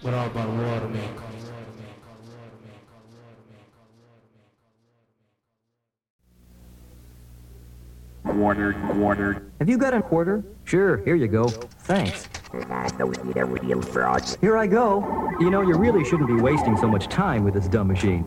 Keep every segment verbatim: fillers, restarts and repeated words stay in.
global warming. Water, water. Have you got a quarter? Sure, here you go. Thanks. Those are real frauds. Here I go. You know, you really shouldn't be wasting so much time with this dumb machine.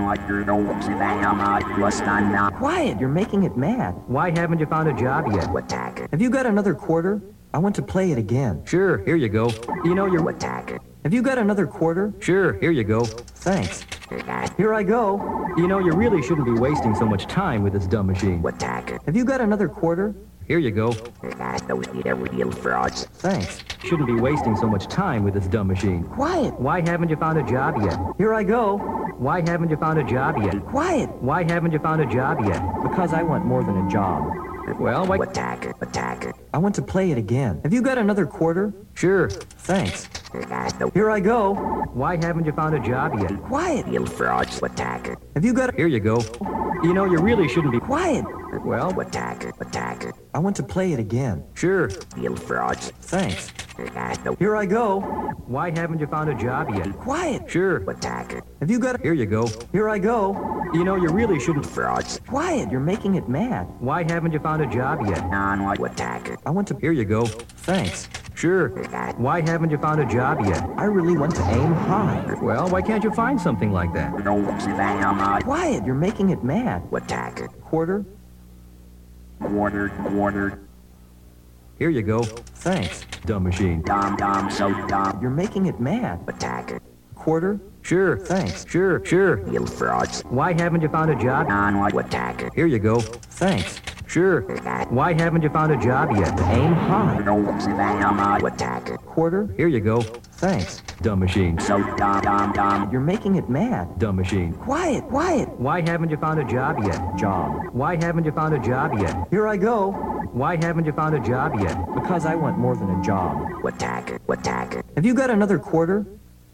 Quiet, you're making it mad. Why haven't you found a job yet? Have you got another quarter? I want to play it again. Sure, here you go. You know, you're... Have you got another quarter? Sure, here you go. Thanks. Here I go. You know, you really shouldn't be wasting so much time with this dumb machine. Have you got another quarter? Here you go. Those are real frauds. Thanks. Shouldn't be wasting so much time with this dumb machine. Quiet. Why haven't you found a job yet? Here I go. Why haven't you found a job yet? Quiet. Why haven't you found a job yet? Because I want more than a job. Well, why... Attack it, attack it. I want to play it again. Have you got another quarter? Sure. Thanks. Here I go. Why haven't you found a job yet? Quiet. Real frauds, attack it. Have you got a... Here you go. You know, you really shouldn't be... Quiet. Well, Attack it, attack it. I want to play it again. Sure. Real frauds. Thanks. Here I go. Why haven't you found a job yet? Quiet. Sure. Attack it. Have you got... Here you go. Here I go. You know, you really shouldn't... Frauds. Quiet. You're making it mad. Why haven't you found a job yet? Non-what attack it. I want to... Here you go. Thanks. Sure. Why haven't you found a job yet? I really want to aim high. Well, why can't you find something like that? Quiet. You're making it mad. Attack it. Quarter. Water, water. Here you go. Thanks, dumb machine. Dumb, dumb, so dumb. You're making it mad. Attack it. Quarter? Sure. Thanks. Sure, sure. Real frauds. Why haven't you found a job? Non-what attack it. Here you go. Thanks. Sure. Why haven't you found a job yet? Aim high. Attack it. Quarter? Here you go. Thanks, dumb machine. So dumb, dumb, dumb. You're making it mad. Dumb machine. Quiet, quiet. Why haven't you found a job yet? Job. Why haven't you found a job yet? Here I go. Why haven't you found a job yet? Because I want more than a job. Attack it, attack it. Have you got another quarter?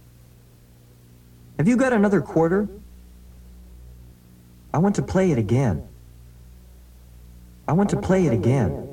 Have you got another quarter? I want to play it again. I want to play it again.